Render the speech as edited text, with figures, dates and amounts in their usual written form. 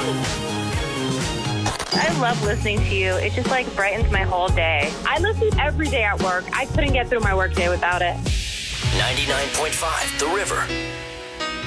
I love listening to you. It just like brightens my whole day. I listen every day at work. I couldn't get through my work day without it. 99.5 The River.